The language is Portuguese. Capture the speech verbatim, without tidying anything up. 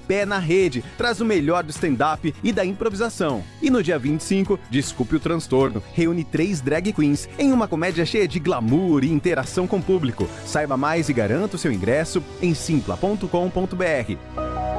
Pé na Rede traz o melhor do stand-up e da improvisação. E no dia vinte e cinco, Desculpe o Transtorno reúne três drag queens em uma comédia cheia de glamour e interação com o público. Saiba mais e garanta o seu ingresso em simpla ponto com ponto br.